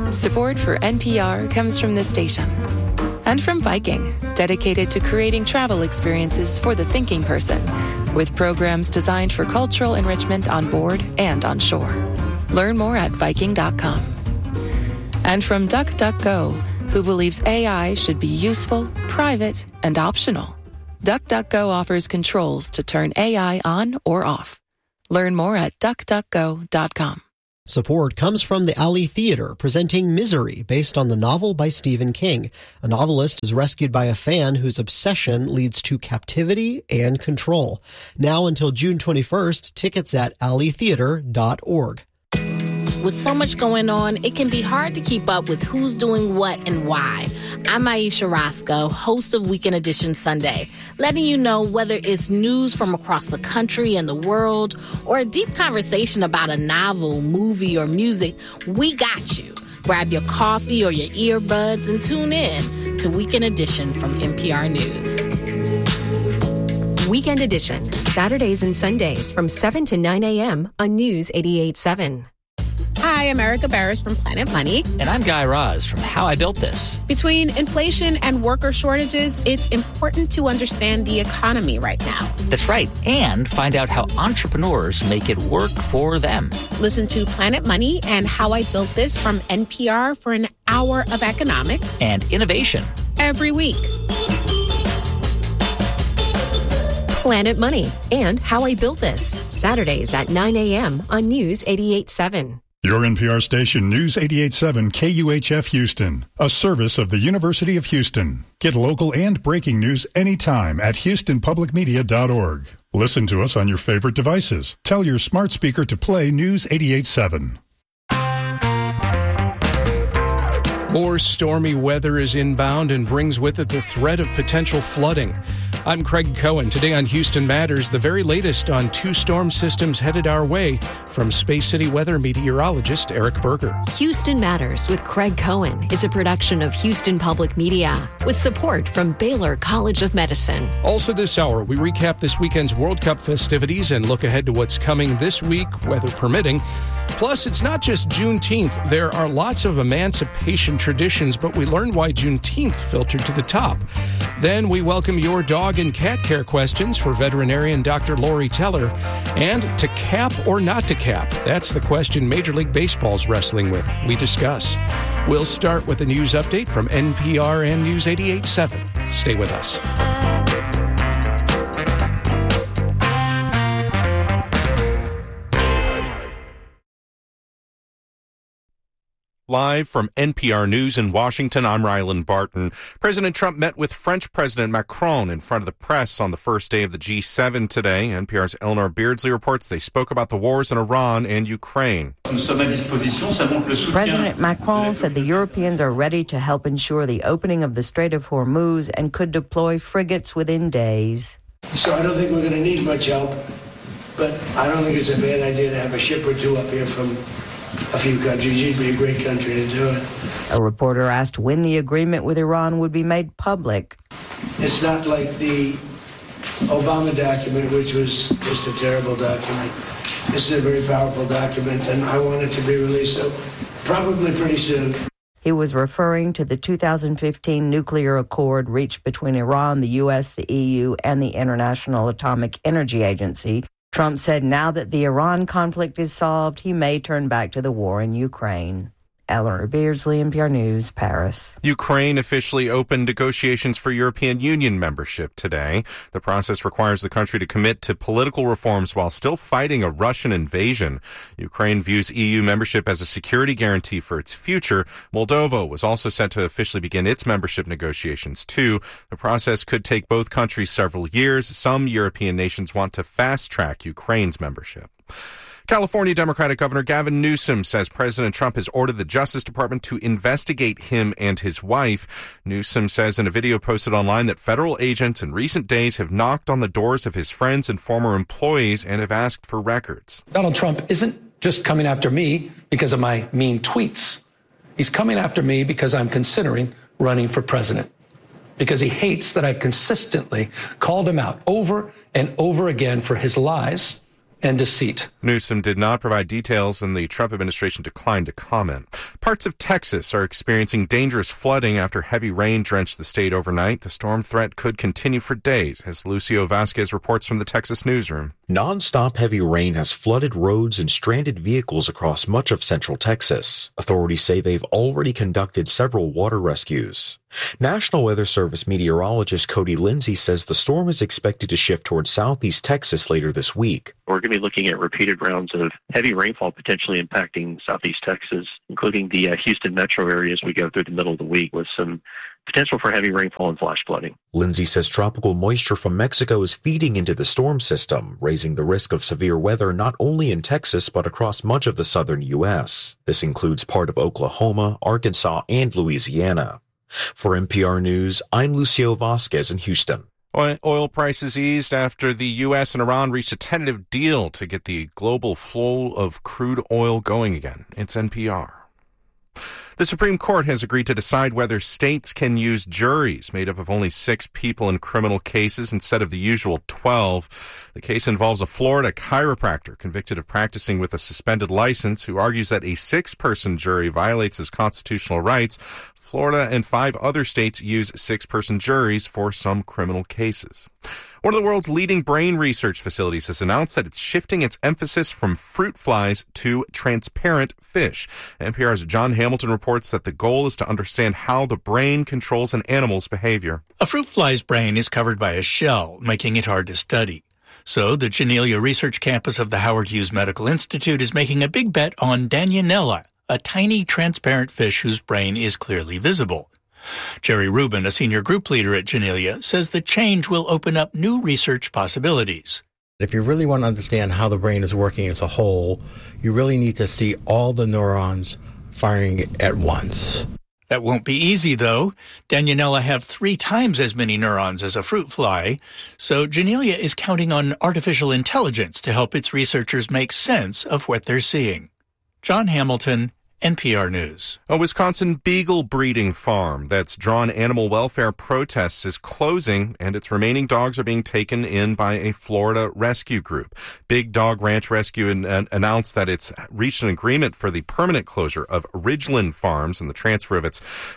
Support for NPR comes from this station. And from Viking, dedicated to creating travel experiences for the thinking person, with programs designed for cultural enrichment on board and on shore. Learn more at Viking.com. And from DuckDuckGo, who believes AI should be useful, private, and optional. DuckDuckGo offers controls to turn AI on or off. Learn more at DuckDuckGo.com. Support comes from the Alley Theater, presenting Misery, based on the novel by Stephen King. A novelist is rescued by a fan whose obsession leads to captivity and control. Now until June 21st, tickets at alleytheater.org. With so much going on, it can be hard to keep up with who's doing what and why. I'm Aisha Roscoe, host of Weekend Edition Sunday, letting you know whether it's news from across the country and the world or a deep conversation about a novel, movie, or music, we got you. Grab your coffee or your earbuds and tune in to Weekend Edition from NPR News. Weekend Edition, Saturdays and Sundays from 7 to 9 a.m. on News 88.7. Hi, I'm Erica Barris from Planet Money. And I'm Guy Raz from How I Built This. Between inflation and worker shortages, it's important to understand the economy right now. That's right. And find out how entrepreneurs make it work for them. Listen to Planet Money and How I Built This from NPR for an hour of economics and innovation every week. Planet Money and How I Built This, Saturdays at 9 a.m. on News 88.7. Your NPR station, News 88.7 KUHF Houston, a service of the University of Houston. Get local and breaking news anytime at houstonpublicmedia.org. Listen to us on your favorite devices. Tell your smart speaker to play News 88.7. More stormy weather is inbound and brings with it the threat of potential flooding. I'm Craig Cohen. Today on Houston Matters, the very latest on two storm systems headed our way from Space City weather meteorologist Eric Berger. Houston Matters with Craig Cohen is a production of Houston Public Media with support from Baylor College of Medicine. Also this hour, we recap this weekend's World Cup festivities and look ahead to what's coming this week, weather permitting. Plus, it's not just Juneteenth. There are lots of emancipation traditions, but we learned why Juneteenth filtered to the top. Then we welcome your dog and cat care questions for veterinarian Dr. Lori Teller. And to cap or not to cap? That's the question Major League Baseball's wrestling with. We discuss. We'll start with a news update from NPR and News 88.7. Stay with us. Live from NPR News in Washington, I'm Rylan Barton. President Trump met with French President Macron in front of the press on the first day of the G7 today. NPR's Eleanor Beardsley reports they spoke about the wars in Iran and Ukraine. President Macron said the Europeans are ready to help ensure the opening of the Strait of Hormuz and could deploy frigates within days. So I don't think we're going to need much help, but I don't think it's a bad idea to have a ship or two up here from a few countries. You'd be a great country to do it. A reporter asked when the agreement with Iran would be made public. It's not like the Obama document, which was just a terrible document. This is a very powerful document, and I want it to be released so probably pretty soon. He was referring to the 2015 nuclear accord reached between Iran, the U.S., the EU, and the International Atomic Energy Agency. Trump said now that the Iran conflict is solved, he may turn back to the war in Ukraine. Eleanor Beardsley, NPR News, Paris. Ukraine officially opened negotiations for European Union membership today. The process requires the country to commit to political reforms while still fighting a Russian invasion. Ukraine views EU membership as a security guarantee for its future. Moldova was also set to officially begin its membership negotiations too. The process could take both countries several years. Some European nations want to fast-track Ukraine's membership. California Democratic Governor Gavin Newsom says President Trump has ordered the Justice Department to investigate him and his wife. Newsom says in a video posted online that federal agents in recent days have knocked on the doors of his friends and former employees and have asked for records. Donald Trump isn't just coming after me because of my mean tweets. He's coming after me because I'm considering running for president. Because he hates that I've consistently called him out over and over again for his lies and deceit. Newsom did not provide details, and the Trump administration declined to comment. Parts of Texas are experiencing dangerous flooding after heavy rain drenched the state overnight. The storm threat could continue for days, as Lucio Vasquez reports from the Texas newsroom. Non-stop heavy rain has flooded roads and stranded vehicles across much of central Texas. Authorities say they've already conducted several water rescues. National Weather Service meteorologist Cody Lindsay says the storm is expected to shift towards southeast Texas later this week. We're going to be looking at repeated rounds of heavy rainfall potentially impacting southeast Texas, including the Houston metro area as we go through the middle of the week, with some potential for heavy rainfall and flash flooding. Lindsay says tropical moisture from Mexico is feeding into the storm system, raising the risk of severe weather not only in Texas but across much of the southern U.S. This includes part of Oklahoma, Arkansas, and Louisiana. For NPR News, I'm Lucio Vasquez in Houston. Oil prices eased after the U.S. and Iran reached a tentative deal to get the global flow of crude oil going again. It's NPR. The Supreme Court has agreed to decide whether states can use juries made up of only 6 people in criminal cases instead of the usual 12. The case involves a Florida chiropractor convicted of practicing with a suspended license who argues that a 6-person jury violates his constitutional rights. Florida and 5 other states use 6-person juries for some criminal cases. One of the world's leading brain research facilities has announced that it's shifting its emphasis from fruit flies to transparent fish. NPR's John Hamilton reports that the goal is to understand how the brain controls an animal's behavior. A fruit fly's brain is covered by a shell, making it hard to study. So the Janelia Research Campus of the Howard Hughes Medical Institute is making a big bet on Danionella, a tiny transparent fish whose brain is clearly visible. Jerry Rubin, a senior group leader at Janelia, says the change will open up new research possibilities. If you really want to understand how the brain is working as a whole, you really need to see all the neurons firing at once. That won't be easy, though. Danionella have 3 times as many neurons as a fruit fly, so Janelia is counting on artificial intelligence to help its researchers make sense of what they're seeing. John Hamilton, NPR News. A Wisconsin beagle breeding farm that's drawn animal welfare protests is closing, and its remaining dogs are being taken in by a Florida rescue group. Big Dog Ranch Rescue announced that it's reached an agreement for the permanent closure of Ridgeland Farms and the transfer of its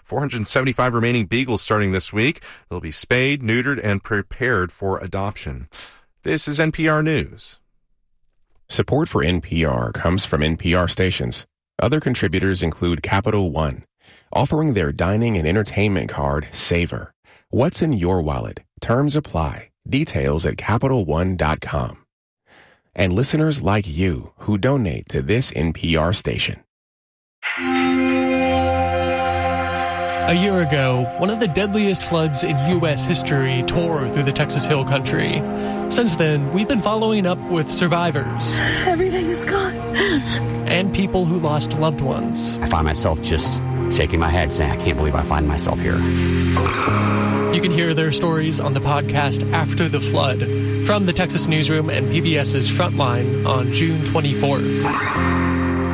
475 remaining beagles starting this week. They'll be spayed, neutered, and prepared for adoption. This is NPR News. Support for NPR comes from NPR stations. Other contributors include Capital One, offering their dining and entertainment card, Savor. What's in your wallet? Terms apply. Details at CapitalOne.com. And listeners like you who donate to this NPR station. A year ago, one of the deadliest floods in U.S. history tore through the Texas Hill Country. Since then, we've been following up with survivors. Everything is gone. And people who lost loved ones. I find myself just shaking my head saying, I can't believe I find myself here. You can hear their stories on the podcast After the Flood from the Texas Newsroom and PBS's Frontline on June 24th.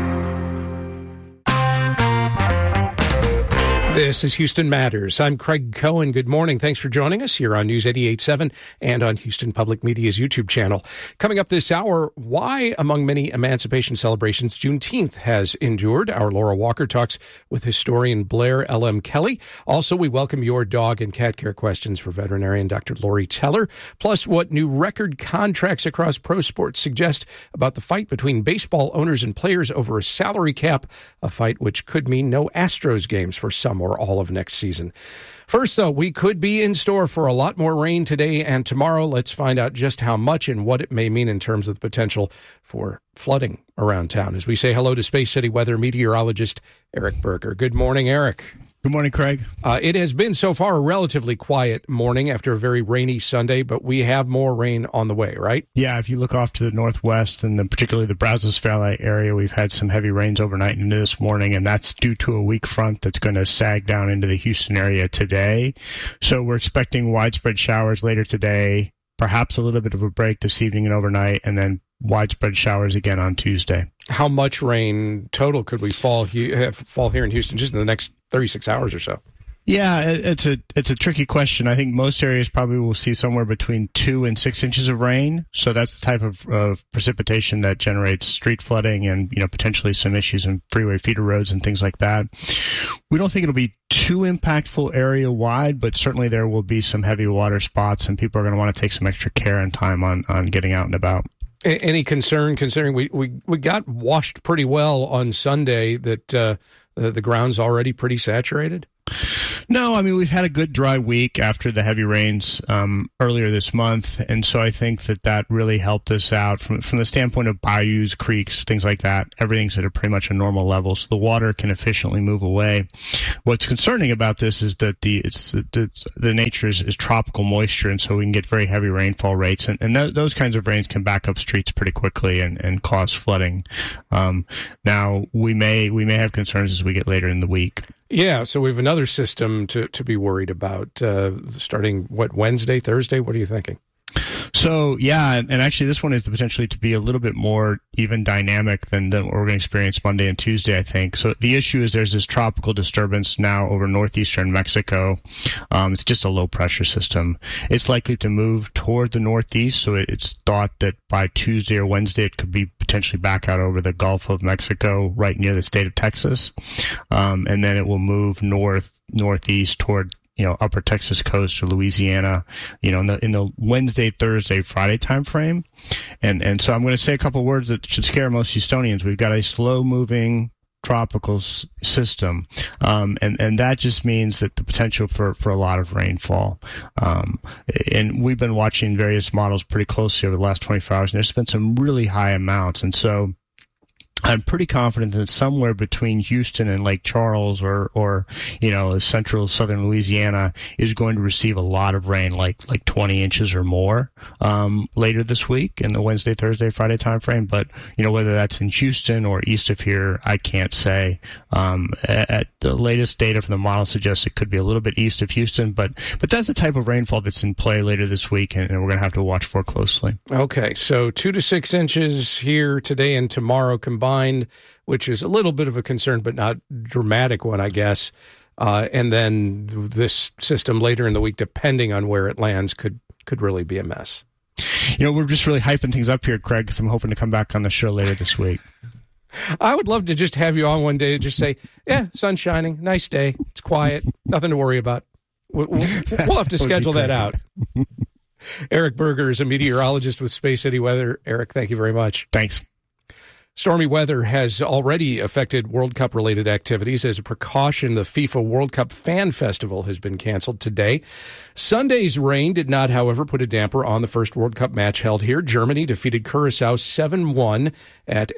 This is Houston Matters. I'm Craig Cohen. Good morning. Thanks for joining us here on News 88.7 and on Houston Public Media's YouTube channel. Coming up this hour, why, among many emancipation celebrations, Juneteenth has endured. Our Laura Walker talks with historian Blair L.M. Kelly. Also, we welcome your dog and cat care questions for veterinarian Dr. Lori Teller. Plus, what new record contracts across pro sports suggest about the fight between baseball owners and players over a salary cap, a fight which could mean no Astros games for some or all of next season. First, though, we could be in store for a lot more rain today and tomorrow. Let's find out just how much and what it may mean in terms of the potential for flooding around town. As we say hello to Space City weather meteorologist Eric Berger. Good morning, Eric. Good morning, Craig. It has been so far a relatively quiet morning after a very rainy Sunday, but we have more rain on the way, right? Yeah, if you look off to the northwest and particularly the Brazos Valley area, we've had some heavy rains overnight into this morning, and that's due to a weak front that's going to sag down into the Houston area today. So we're expecting widespread showers later today, perhaps a little bit of a break this evening and overnight, and then widespread showers again on Tuesday. How much rain total could we fall here in Houston just in the next 36 hours or so? Yeah, it's a tricky question. I think most areas probably will see somewhere between 2 and 6 inches of rain. So that's the type of precipitation that generates street flooding and, potentially some issues in freeway feeder roads and things like that. We don't think it'll be too impactful area wide, but certainly there will be some heavy water spots, and people are going to want to take some extra care and time on getting out and about. Any concern considering we got washed pretty well on Sunday that the ground's already pretty saturated? No, I mean, we've had a good dry week after the heavy rains earlier this month, and so I think that really helped us out from the standpoint of bayous, creeks, things like that. Everything's at a pretty much a normal level, so the water can efficiently move away. What's concerning about this is that the nature is tropical moisture, and so we can get very heavy rainfall rates, and those kinds of rains can back up streets pretty quickly and cause flooding. Now, we may have concerns as we get later in the week. Yeah, so we have another system to be worried about starting, Wednesday, Thursday? What are you thinking? So, yeah, and actually this one is potentially to be a little bit more even dynamic than what we're going to experience Monday and Tuesday, I think. So the issue is there's this tropical disturbance now over northeastern Mexico. It's just a low-pressure system. It's likely to move toward the northeast, so it's thought that by Tuesday or Wednesday it could be potentially back out over the Gulf of Mexico right near the state of Texas. And then it will move northeast toward upper Texas coast or Louisiana, in the Wednesday, Thursday, Friday time frame. And so I'm going to say a couple of words that should scare most Houstonians. We've got a slow-moving tropical system, and that just means that the potential for a lot of rainfall. And we've been watching various models pretty closely over the last 24 hours, and there's been some really high amounts. And so I'm pretty confident that somewhere between Houston and Lake Charles or central southern Louisiana is going to receive a lot of rain, like 20 inches or more later this week in the Wednesday, Thursday, Friday time frame. But whether that's in Houston or east of here, I can't say. At the latest data from the model suggests it could be a little bit east of Houston, but that's the type of rainfall that's in play later this week, and we're going to have to watch for closely. Okay, so 2 to 6 inches here today and tomorrow combined, which is a little bit of a concern, but not dramatic one, I guess. And then this system later in the week, depending on where it lands, could really be a mess. We're just really hyping things up here, Craig, because I'm hoping to come back on the show later this week. I would love to just have you on one day and just say, yeah, sun's shining, nice day, it's quiet, nothing to worry about. We'll have to schedule that out. Eric Berger is a meteorologist with Space City Weather. Eric, thank you very much. Thanks. Stormy weather has already affected World Cup-related activities. As a precaution, the FIFA World Cup Fan Festival has been canceled today. Sunday's rain did not, however, put a damper on the first World Cup match held here. Germany defeated Curaçao 7-1 at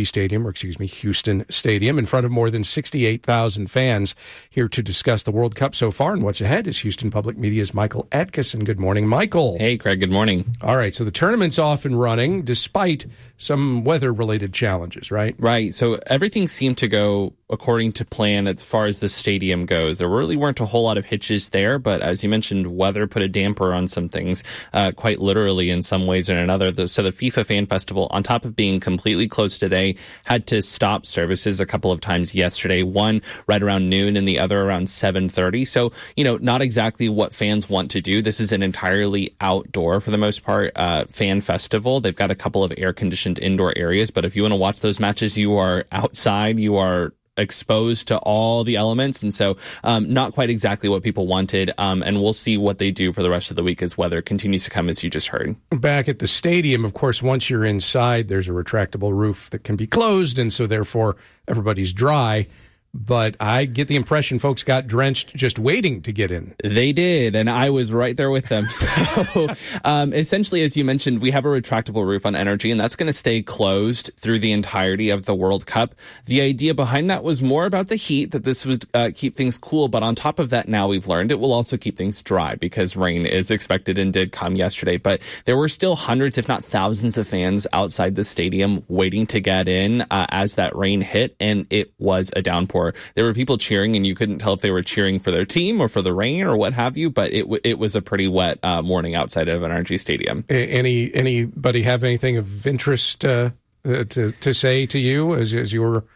Houston Stadium, in front of more than 68,000 fans. Here to discuss the World Cup so far and what's ahead is Houston Public Media's Michael Atkeson. Good morning, Michael. Hey, Craig. Good morning. All right, so the tournament's off and running despite some weather-related challenges, right? Right. So everything seemed to go according to plan as far as the stadium goes. There really weren't a whole lot of hitches there, but as you mentioned, weather put a damper on some things, quite literally in some ways or another. So the FIFA Fan Festival, on top of being completely closed today, had to stop services a couple of times yesterday, one right around noon and the other around 7:30. So, not exactly what fans want to do. This is an entirely outdoor, for the most part, fan festival. They've got a couple of air-conditioned indoor areas, but if you want to watch those matches, you are outside, you are exposed to all the elements, and so not quite exactly what people wanted, and we'll see what they do for the rest of the week as weather continues to come, as you just heard. Back at the stadium, of course, once you're inside, there's a retractable roof that can be closed, and so therefore everybody's dry. But I get the impression folks got drenched just waiting to get in. They did, and I was right there with them. So essentially, as you mentioned, we have a retractable roof on Energy, and that's going to stay closed through the entirety of the World Cup. The idea behind that was more about the heat, that this would keep things cool. But on top of that, now we've learned it will also keep things dry, because rain is expected and did come yesterday. But there were still hundreds, if not thousands, of fans outside the stadium waiting to get in as that rain hit, and it was a downpour. There were people cheering, and you couldn't tell if they were cheering for their team or for the rain or what have you, but it was a pretty wet morning outside of Energy Stadium. Anybody have anything of interest to say to you as you were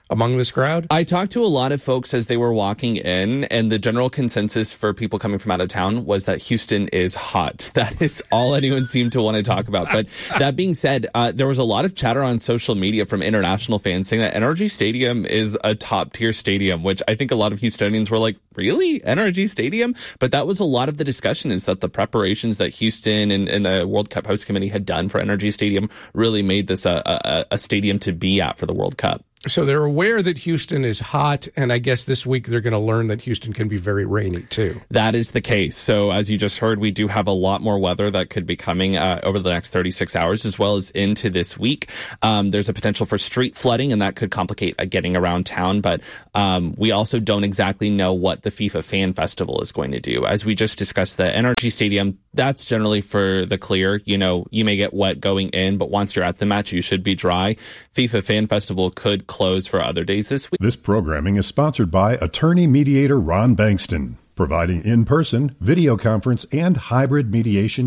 among this crowd? I talked to a lot of folks as they were walking in, and the general consensus for people coming from out of town was that Houston is hot. That is all anyone seemed to want to talk about. But that being said, there was a lot of chatter on social media from international fans saying that NRG Stadium is a top-tier stadium, which I think a lot of Houstonians were like, really? NRG Stadium? But that was a lot of the discussion, is that the preparations that Houston and the World Cup host committee had done for NRG Stadium really made this a stadium to be at for the World Cup. So they're aware that Houston is hot, and I guess this week they're going to learn that Houston can be very rainy, too. That is the case. So as you just heard, we do have a lot more weather that could be coming over the next 36 hours, as well as into this week. There's a potential for street flooding, and that could complicate getting around town. But we also don't exactly know what the FIFA Fan Festival is going to do. As we just discussed, the NRG Stadium, that's generally for the clear. You know, you may get wet going in, but once you're at the match, you should be dry. FIFA Fan Festival could close for other days this week. This programming is sponsored by attorney mediator Ron Bankston, providing in-person, video conference, and hybrid mediation